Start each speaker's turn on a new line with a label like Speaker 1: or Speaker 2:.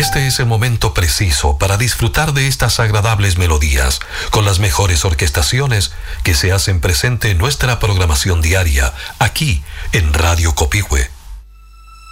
Speaker 1: Este es el momento preciso para disfrutar de estas agradables melodías con las mejores orquestaciones que se hacen presente en nuestra programación diaria aquí en Radio Copihue.